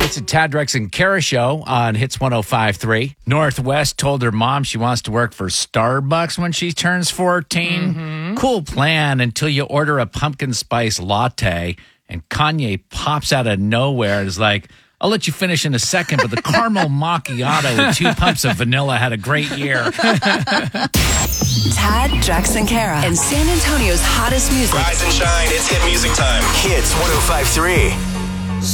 It's a Tad, Drex, and Kara show on Hits 105.3. Northwest told her mom she wants to work for Starbucks when she turns 14. Cool plan until you order a pumpkin spice latte and Kanye pops out of nowhere and is like, I'll let you finish in a second, but the caramel macchiato with 2 pumps of vanilla had a great year. Tad, Drex, and Kara, and San Antonio's hottest music. Rise and shine, it's hit music time. Hits 105.3.